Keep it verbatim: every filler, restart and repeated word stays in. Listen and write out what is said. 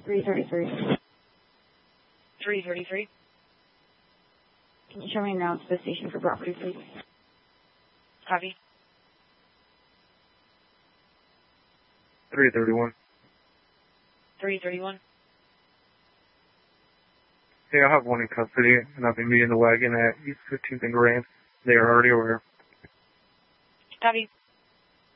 three thirty-three. three thirty-three. Can you show me around to the station for property, please? Copy. three thirty-one. three thirty-one. Hey, I have one in custody, and I've been meeting the wagon at East fifteenth and Grand. They are already aware. Copy.